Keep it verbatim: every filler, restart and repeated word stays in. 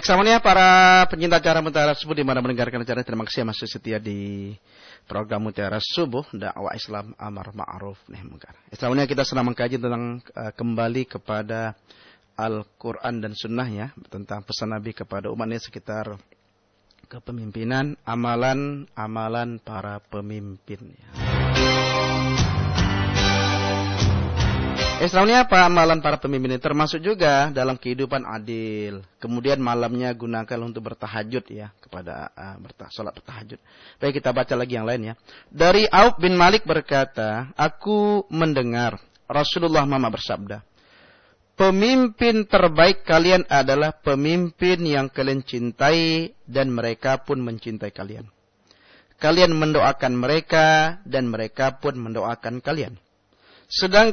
Baik, semuanya para pencinta acara Mutiara Subuh di mana mendengarkan acara, terima kasih masih setia di program Mutiara Subuh, dakwah Islam amar ma'ruf nahi munkar. Selanjutnya kita sedang mengkaji tentang uh, kembali kepada Al-Quran dan Sunnah ya, tentang pesan Nabi kepada umatnya sekitar kepemimpinan, amalan amalan para pemimpin. Ya. Selanjutnya apa amalan para pemimpin ini? Termasuk juga dalam kehidupan adil. Kemudian malamnya gunakan untuk bertahajud ya, kepada uh, bertah, salat bertahajud. Baik, kita baca lagi yang lain ya. Dari Auf bin Malik berkata, aku mendengar Rasulullah Muhammad bersabda, pemimpin terbaik kalian adalah pemimpin yang kalian cintai dan mereka pun mencintai kalian. Kalian mendoakan mereka dan mereka pun mendoakan kalian. Sedang